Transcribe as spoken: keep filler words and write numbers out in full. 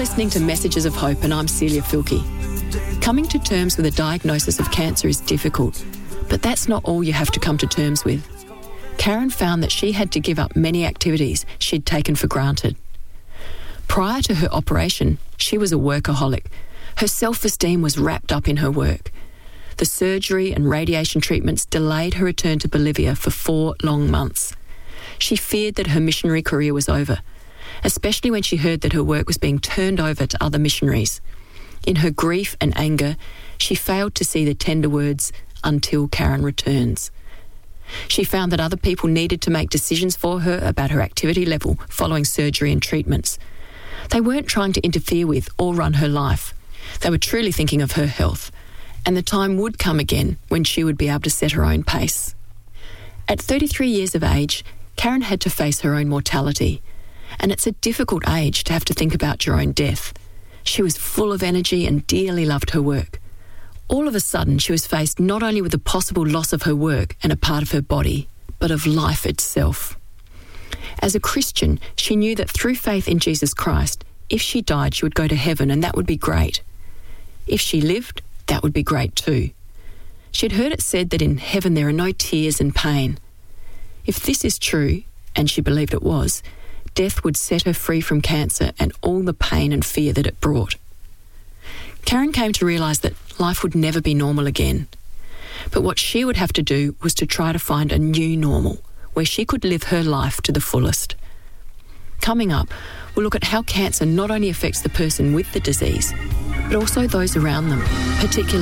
listening to Messages of Hope, and I'm Celia Filkey. Coming to terms with a diagnosis of cancer is difficult, but that's not all you have to come to terms with. Karen found that she had to give up many activities she'd taken for granted. Prior to her operation, she was a workaholic. Her self-esteem was wrapped up in her work. The surgery and radiation treatments delayed her return to Bolivia for four long months. She feared that her missionary career was over, especially when she heard that her work was being turned over to other missionaries. In her grief and anger, she failed to see the tender words, "until Karen returns." She found that other people needed to make decisions for her about her activity level following surgery and treatments. They weren't trying to interfere with or run her life. They were truly thinking of her health, and the time would come again when she would be able to set her own pace. At thirty-three years of age, Karen had to face her own mortality, and it's a difficult age to have to think about your own death. She was full of energy and dearly loved her work. All of a sudden, she was faced not only with the possible loss of her work and a part of her body, but of life itself. As a Christian, she knew that through faith in Jesus Christ, if she died, she would go to heaven, and that would be great. If she lived, that would be great too. She'd heard it said that in heaven there are no tears and pain. If this is true, and she believed it was, death would set her free from cancer and all the pain and fear that it brought. Karen came to realise that life would never be normal again. But what she would have to do was to try to find a new normal, where she could live her life to the fullest. Coming up, we'll look at how cancer not only affects the person with the disease, but also those around them, particularly